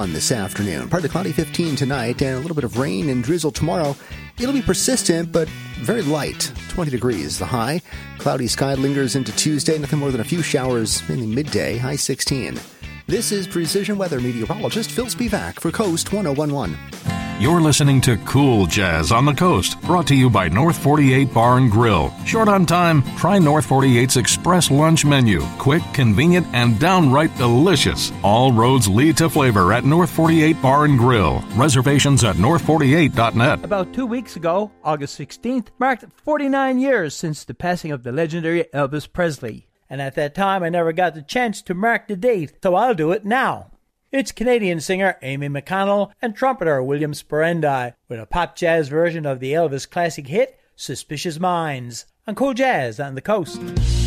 on this afternoon. Partly cloudy, 15 tonight, and a little bit of rain and drizzle tomorrow. It'll be persistent, but very light. 20 degrees, the high. Cloudy sky lingers into Tuesday. Nothing more than a few showers in the midday, high 16. This is Precision Weather meteorologist Phil Spivak for Coast 1011. You're listening to Cool Jazz on the Coast, brought to you by North 48 Bar and Grill. Short on time? Try North 48's Express Lunch Menu. Quick, convenient, and downright delicious. All roads lead to flavor at North 48 Bar and Grill. Reservations at north48.net. About 2 weeks ago, August 16th, marked 49 years since the passing of the legendary Elvis Presley. And at that time, I never got the chance to mark the date, so I'll do it now. It's Canadian singer Amy McConnell and trumpeter William Sporendi with a pop jazz version of the Elvis classic hit, Suspicious Minds, on Cool Jazz on the Coast.